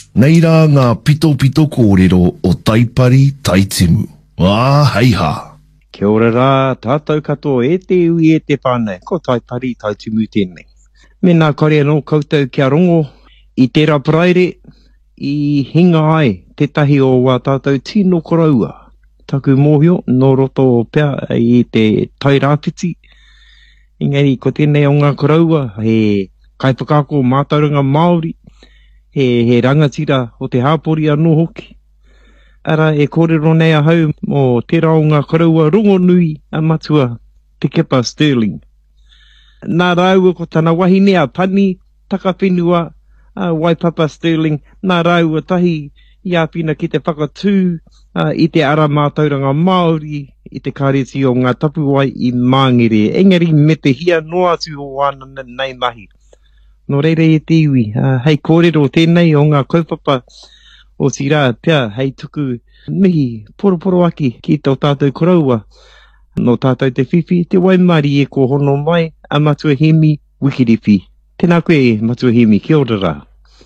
Nei rā ngā pito pito kōrero o Taipari Taitimu. Hei ha. Kia ora rā, tātou katoa e te ui e te whānei, ko Taipari Taitimu tēnei. Mēnā kore anō koutou kia rongo i te rapraere i hinga ai tetahi o wā tātou tino koraua. Taku mōhio, no roto pea i te tairāwhiti. Engari, ko tēnei o ngā koraua, he kaipakako mātauranga Māori, he rangatira o te hāpori anō hoki. Ara e kōrero nei ahau mō tērā o ngā koraua rongo nui a matua te kepa Sterling. Nā rāua ko tana wahi nea pani, taka whenua, Waipapa Sterling, nā rāua tahi i āpina ki te whakatū i te ara mātauranga Māori i te kāreti o ngā tapuai i Māngere. Engari me te hia noa atu o wāna nei mahi. No reire e te iwi, hei kōrero tēnei o ngā kaupapa o tira pia hei tuku mihi poroporo aki ki tō tātou koraua. No tātou te whiwhi, te waimari e ko hono mai a Matua Hemi Wikiriwhi. Tēnā koe Matua Hemi, kia ora rā.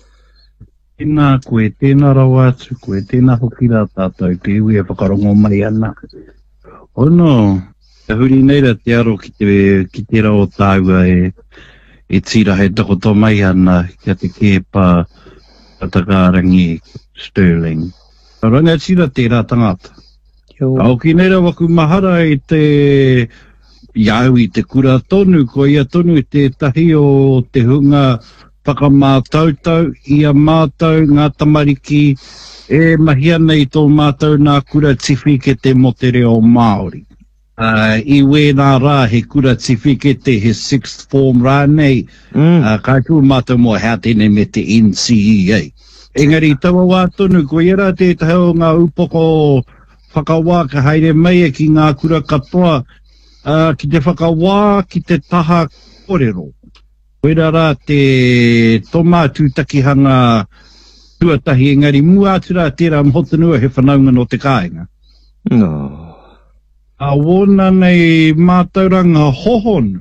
Tēnā koe, tēnā rau atu koe, tēnā hoki rā tātou, te iwi e whakarongo mai ana. Ono, te huri neira te aro ki te rau tāua e tira he takoto mai ana kia te kepa atakarangi Sterling. Ranga tira tērā tangata. Au ki neira waku mahara i te iau i te kura tonu, ko ia tonu i te tahi o te hunga whakamātautau, ia mātau ngā tamariki e mahia nei tō mātau nā kura tiwhi ke te motere o Māori. I wēnā rā he kura tiwhi ke te he sixth form rā nei, kai kua mātau mo hea tēne me te NCEA. Engari, taua wā tonu, ko ia rā te tahi o ngā upoko whakawā ka haere mai ki ngā kura katoa, ki te whakawā, ki te taha kōrero. Koera rā te tomātu takihanga tuatahi engari mua atu rā tērā mhotanua he whanaunga no te kāinga. No. A wona nei mātauranga hohonu.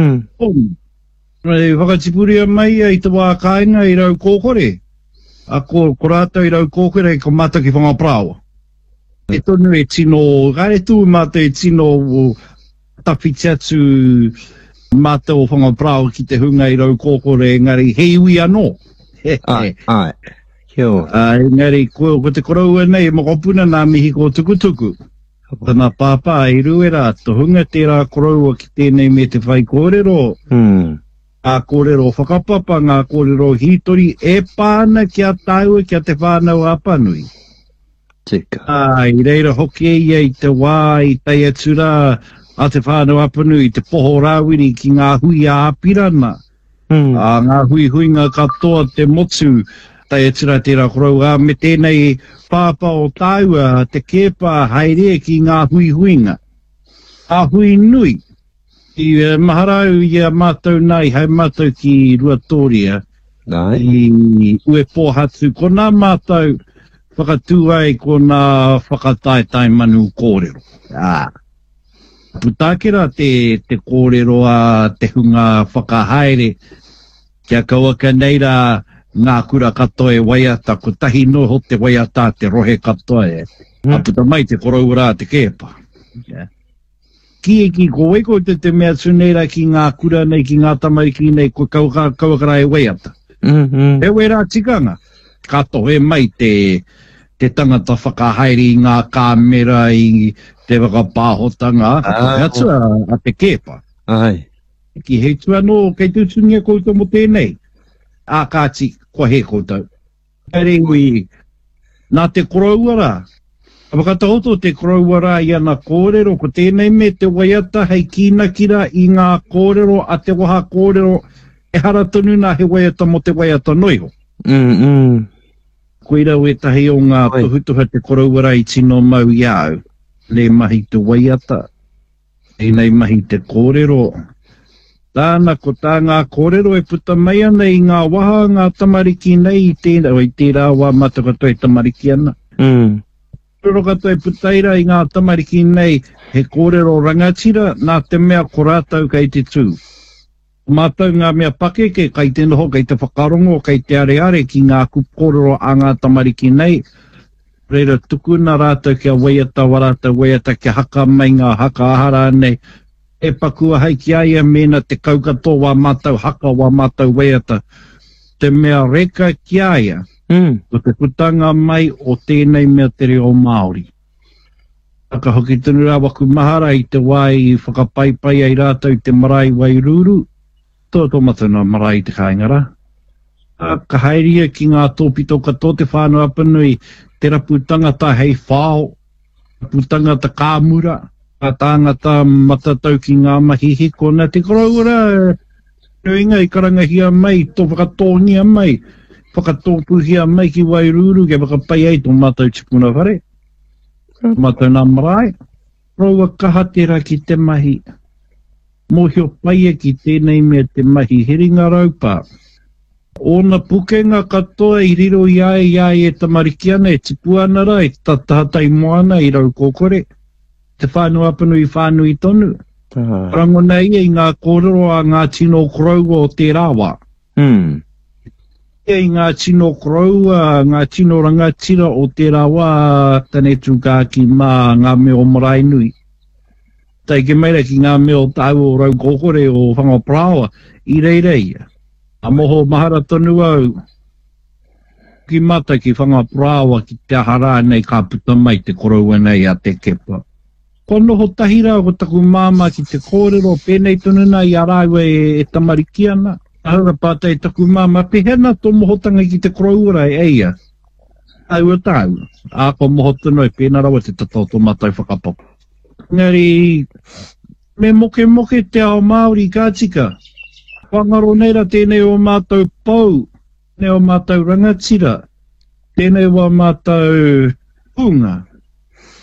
Nei whakatipuria mai i te wā kāinga i rau kōkore. A ko rātou i rau kōkore ko mātou ki whangaprawa. E tonu e tino, gare tū mātou e tino o tawhiti atu mātou o whangaprawa ki te hunga i rau kōkore engari hei ui anō. Ai. Kia ora. Engari ko te koraua nei mokopuna nā mihi ko tukutuku. Tana pāpā i ruera, to hunga tērā koraua ki tēnei me te whai kōrero. A kōrero whakapapa, ngā kōrero hitori e pāna kia tāua kia te whānau apanui. Tika. I reira hoki ia i te wā, i tai atura a te whānau apanui, te poho rāwiri ki ngā hui a apirana. Ngā hui huinga katoa te motu, tai atura tērā koraua, me tēnei pāpa o tāua, te kepa haere ki ngā hui huinga. A hui nui. I maharau i a mātou nei, hei mātou ki Ruatoria. I ue pōhatu, ko nā mātou whakatū ai ko nā whakataetai manu kōrero. Putākera te kōrero a te hunga whakahaere, kia kauaka neira ngā kura katoa e waiata, ko tahi noho te waiata te rohe katoa e. A puta mai te koraura te kepa. Ki ko weko te mea tūneira ki ngā kura nei, ki ngā tamariki nei, ko kauakara e waiata. E wera tikanga. Kato e mai te tangata whakahaere i ngā kāmera i te whakapāhotanga. Atua a te kepa. Ki hei tua no, kei tūtungia koutou mo tēnei. A kāti, ko he koutou. Karengui, nā te korauara. Whakatahoto te korauara i ana kōrero, ko tēnei me te waiata hei kīnakira i ngā kōrero a te waha kōrero e hara tonu nā he waiata mo te waiata noiho. Koe rau e tahi o ngā tuhutuha te korauara i tino mau iau, le mahi te waiata, e nei mahi te kōrero. Tāna ko tā ngā kōrero e puta mai ana i ngā waha, ngā tamariki nei i tērā wā matakato e tamariki ana. Kōrero katoa e putaira i ngā tamariki nei he kōrero rangatira nā te mea ko rātau kei te tū. Mātou ngā mea pakeke, kai te noho, kai te whakarongo, kai te are ki ngā kupororo a ngā tamariki nei. Reira tukuna rātou kia waiata warata, waiata kia haka mai ngā haka ahara nei. E pakua hei ki aia mena te kaukato wā mātou haka wā mātou waiata. Te mea reka ki aia, o te putanga mai o tēnei mea te reo Māori. Aka hoki tunu rā waku mahara i te wai i whakapaipai ai rātou te marae wai ruru. Tō matuna marae te kāingara. Ka hairia ki ngā tōpito kato te whānau apanui, te raputanga ta hei whāo, raputanga ta kāmura, ka tāngata matatau ki ngā mahi hiko, nā te koraura, nuinga i karangahia mai, tō whakatōngia mai, whakatōpuhia mai ki Wairuru, ke whakapai ai tō mātou tipuna whare. Mātou nā marae, raua kaha tērā ki te mahi. Mohio paia ki tēnei mea te mahi heringa raupā. Ona pukenga katoa i riro iai e tamariki ana e tipu ana ra e tatahatai moana i rau kōkore. Te whānau apanu i whānau i tonu. Rango nei i ngā kōrero a ngā tino korau o te rāwa. I ngā tino korau a ngā tino rangatira o te rāwa tane tūkā ki mā ngā meo marae nui. Tai ke meira ki ngā meo tau o rau kōkore o whangapraoa i reirei. A moho mahara tonu au. Ki mata ki whangapraoa ki te ahara nei ka puta mai te korau nei a te kepa. Ko noho tahira o taku māma ki te kōrero pēnei tununa i araiwa e tamariki ana. Ahura pātai taku māma pehena tō mohotanga ki te korauara e eia. Au a tau. A ko mohotano e pēna rawa te tatau tō mātai whakapapu. Ngari, me moke te ao Māori kātika. Whangaro neira tēnei o mātou pau, tēnei o mātou rangatira, tēnei o mātou punga.